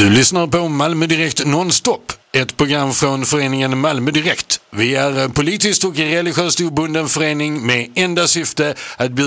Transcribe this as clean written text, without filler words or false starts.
Du lyssnar på Malmö Direkt Nonstop, ett program från föreningen Malmö Direkt. Vi är politiskt och religiöst obunden förening med enda syfte att